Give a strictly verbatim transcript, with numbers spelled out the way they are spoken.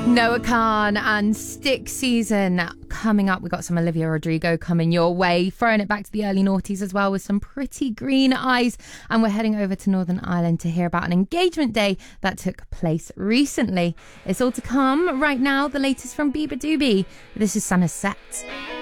Noah Khan and Stick Season coming up. We've got some Olivia Rodrigo coming your way, throwing it back to the early noughties as well with some Pretty Green Eyes. And we're heading over to Northern Ireland to hear about an engagement day that took place recently. It's all to come right now. The latest from Bieber Doobie. This is Sunset.